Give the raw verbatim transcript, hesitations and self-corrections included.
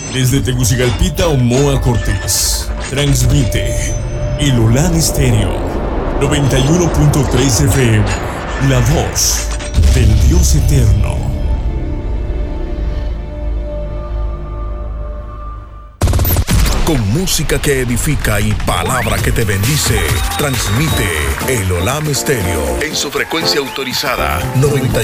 Desde Tegucigalpita o Moa Cortés, transmite el Olam Estéreo noventa y uno punto tres F M, la voz del Dios eterno. Con música que edifica y palabra que te bendice, transmite el Olam Estéreo en su frecuencia autorizada noventa